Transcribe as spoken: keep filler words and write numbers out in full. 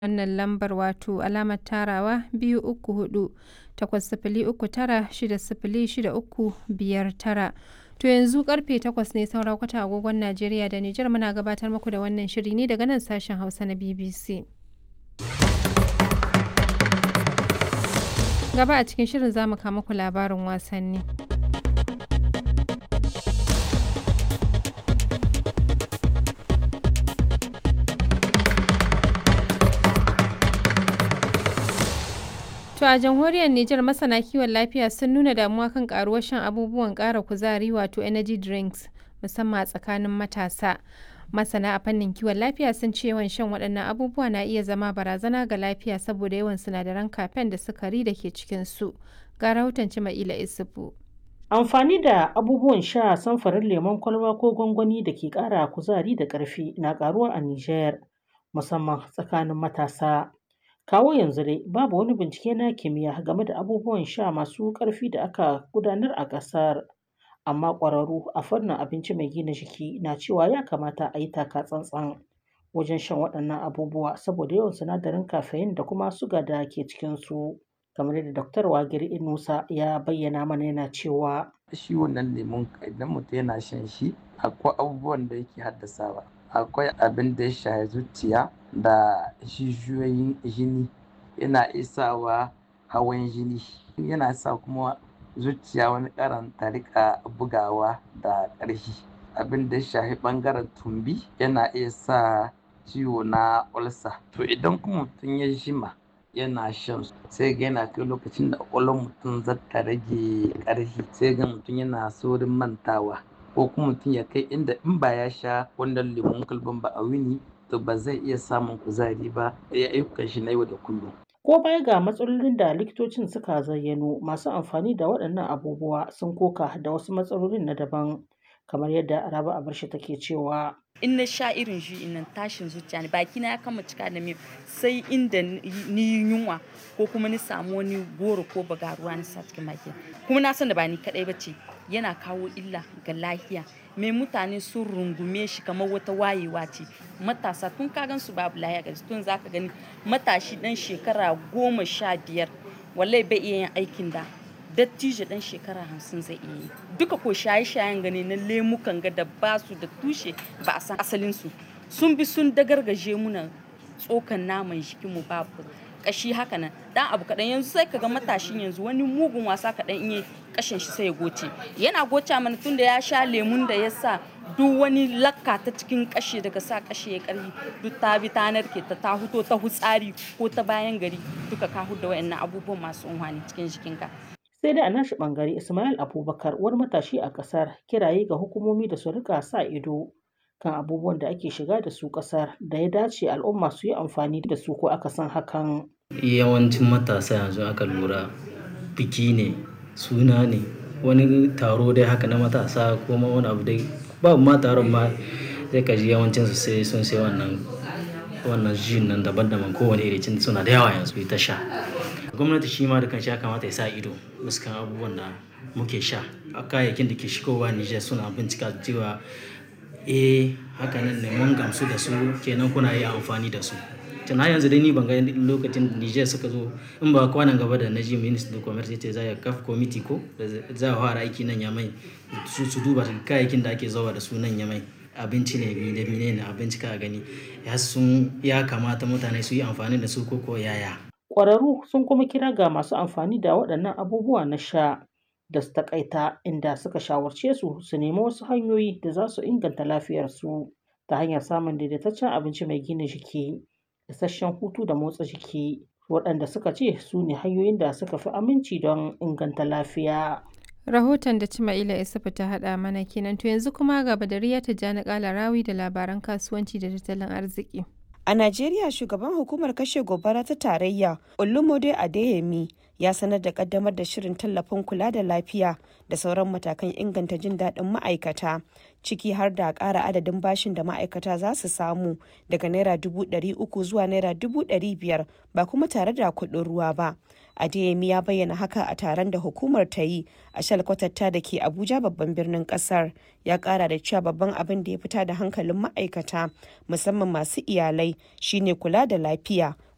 wannan lambar wato alamar tarawa biyu uku hudu takwas sifili uku tara shida sifili shida uku biyar tara. To yanzu karfe takwas ne saura kwata agogon Najeriya da Nijar muna gabatar muku da wannan shiri ne daga nan sashen Hausa na B B C. Gaba a cikin shirin zamu kawo muku labarin wasanni. To a jamhuriyar Nijar masana kiwon lafiya sun nuna damuwa kan karuwar shan abubuwan ƙara kuzari wato energy drinks musamman a tsakanin matasa. Masana a fannin kiwon lafiya sun ce yawan shan waɗannan abubuwa na iya zama barazana ga lafiya saboda yawan sinadaran kafen da sukari da ke cikin su. Ga rahoton Cima'ila Isufu. Amfani da abubuwan sha samfarin lemon kwalba ko gwangwani da ke ƙara kuzari da ƙarfi na ƙaruwa a Nijar musamman tsakanin matasa. Kawo yanzu dai babu wani bincike na kimiyya game da abubuwan sha masu ƙarfi da aka gudanar a ƙasar, amma ƙwararru a fannin abinci mai gina jiki na cewa ya kamata a yi taka tsantsan wajen shan waɗannan abubuwa saboda yawan sinadarin caffeine da kuma suga da ke cikinsu. Kamar yadda Daktar Wagiri Inusa ya bayyana mana yana cewa shi wannan lemon idan mutum yana shan shi akwai abubuwan da yake haddasawa. Akwai abin da ya shafi zuciya da jijiyoyin jini, yana isawa hawan jini, yana sa kuma zuciya wani karan ta rika bugawa da ƙarfi. Abin da ya shafi ɓangaren tumbi yana iya sa ciwo na ulcer. To idan kuma mutum ya jima yana shan sai ga yana kai lokacin da ƙwaƙwalwar mutum za ta rage ƙarfi, sai ga mutum yana saurin mantawa ko kuma mutum ya kai inda in ba ya sha wannan lemon kwalban ba a wuni to ba zai iya samun kuzari ba ya ayyukan shi na yau da kullum. Ko baya ga matsalolin da likitocin suka zayyano, masu amfani da waɗannan abubuwa sun koka da wasu matsalolin na daban, kamar yadda Rabi Abarshi take cewa. In na sha irin shi in nan tashin zuciya ne, baki na ya kama cika da miyau sai inda ni yunwa ko kuma ni samu wani goro ko bagaruwa na sa cikin baki. Kuma na san da ba ni kaɗai ba ce, yana kawo illa ga lafiya. Mai mutane sun rungume shi kamar wata wayewa ce. Matasa tun ka gan su babu lafiya ga tun zaka gani matashi dan shekara goma sha biyar wallahi bai iya yin aikin da dattijo dan shekara hamsin zai iya yi. Duka ko shaye-shayen gane na lemukan ga da ba su da tushe ba a san asalin su. Sun bi sun dagargaje muna tsokan naman jikin mu babu kashi haka nan. Dan abu kaɗan yanzu sai kaga matashin yanzu wani mugun wasa kaɗan in yi kashin shi sai ya goce. Yana goce mana tun da ya sha lemun da ya sa duk wani lakka ta cikin kashe daga sa kashe ya karfi duk ta bi ta narke ta ta huto ta hutsari ko ta bayan gari duka ka huda wayannan abubuwan masu unhwani cikin jikinka. Sai dai a nashi bangare Ismail Abubakar wani matashi a kasar kiraye ga hukumomi da su rika sa ido kan abubuwan da ake shiga da su kasar da ya dace al'umma su yi amfani da su ko aka san hakan. Yawancin matasa yanzu aka lura biki ne, suna ne, wani taro dai haka na matasa ko ma wani abu dai babu ma taron ma sai ka ji yawancin su sai sun sai wannan wannan jin nan daban-daban kowane irin suna da yawa yanzu ta sha. Gwamnati shi ma da kanshi ya kamata ya sa ido fuskan abubuwan da muke sha. Kayayyakin da ke shigowa Nijar suna bincika cewa eh hakanan ne mun gamsu da su kenan kuna yi amfani da su. Tana yanzu dai ni ban ga lokacin Nijar suka zo in ba kwanan gaba da naji Minister of Commerce yace za ya kafa committee ko za a fara aiki nan Yamai su su duba kayayyakin da ake zawa da su nan Yamai. Abinci ne da mine ne abinci ka gani ya sun ya kamata mutane su yi amfani da su ko ko yaya. Ƙwararru sun kuma kira ga masu amfani da waɗannan abubuwa na sha da su taƙaita inda suka shawarce su su nemi wasu hanyoyi da za su inganta lafiyarsu ta hanyar samun daidaitaccen abinci mai gina jiki, isasshen hutu da motsa jiki waɗanda suka ce su ne hanyoyin da suka fi aminci don inganta lafiya. Rahoton da Cima'ila Isufu ta haɗa mana kenan to yanzu kuma ga Badariya Tijjani Kalarawi da labaran kasuwanci da tattalin arziki. A Najeriya shugaban hukumar kashe gobara ta tarayya Olumode Adeyemi ya sanar da kaddamar da shirin tallafin kula da lafiya da sauran matakan inganta jin daɗin ma'aikata ciki har da ƙara adadin bashin da ma'aikata za su samu daga naira dubu ɗari uku zuwa naira dubu ɗari biyar ba kuma tare da kuɗin ruwa ba. Adeyemi ya bayyana haka a taron da hukumar ta yi a shalkwatatta da ke Abuja babban birnin kasar. Ya kara da cewa babban abin da ya fita da hankalin ma'aikata musamman masu iyalai shine kula da lafiya